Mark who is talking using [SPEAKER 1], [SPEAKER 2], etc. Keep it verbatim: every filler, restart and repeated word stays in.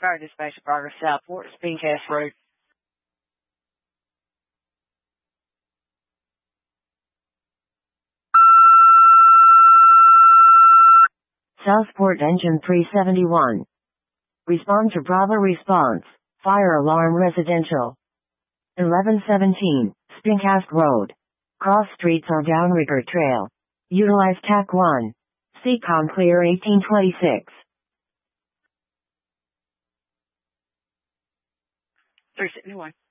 [SPEAKER 1] Fire dispatch progress Southport, Spinecast Road.
[SPEAKER 2] Southport Engine three seventy-one. Respond to Bravo response. Fire alarm residential. eleven seventeen, Spinecast Road. Cross streets or Downrigger Trail. Utilize T A C one. C COM clear eighteen twenty-six.
[SPEAKER 1] three seventy-one.